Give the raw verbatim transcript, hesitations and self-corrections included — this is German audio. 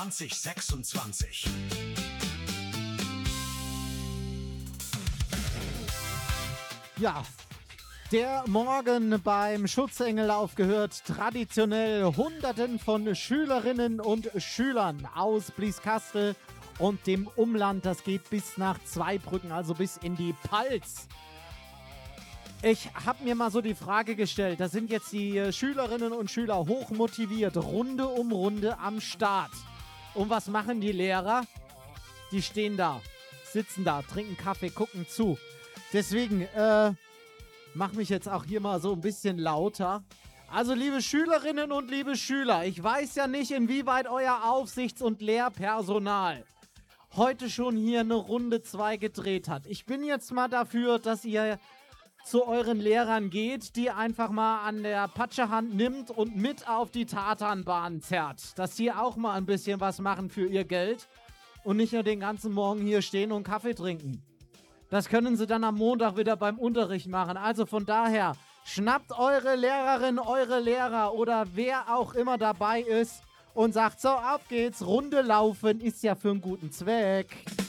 zwanzig sechsundzwanzig. Ja, der Morgen beim Schutzengellauf gehört traditionell Hunderten von Schülerinnen und Schülern aus Blieskastel und dem Umland. Das geht bis nach Zweibrücken, also bis in die Palz. Ich habe mir mal so die Frage gestellt, da sind jetzt die Schülerinnen und Schüler hochmotiviert, Runde um Runde am Start. Und was machen die Lehrer? Die stehen da, sitzen da, trinken Kaffee, gucken zu. Deswegen, äh, mach mich jetzt auch hier mal so ein bisschen lauter. Also, liebe Schülerinnen und liebe Schüler, ich weiß ja nicht, inwieweit euer Aufsichts- und Lehrpersonal heute schon hier eine Runde zwei gedreht hat. Ich bin jetzt mal dafür, dass ihr zu euren Lehrern geht, die einfach mal an der Patschehand nimmt und mit auf die Tatanbahn zerrt. Dass die auch mal ein bisschen was machen für ihr Geld und nicht nur den ganzen Morgen hier stehen und Kaffee trinken. Das können sie dann am Montag wieder beim Unterricht machen. Also von daher, schnappt eure Lehrerin, eure Lehrer oder wer auch immer dabei ist und sagt, so, auf geht's, Runde laufen ist ja für einen guten Zweck.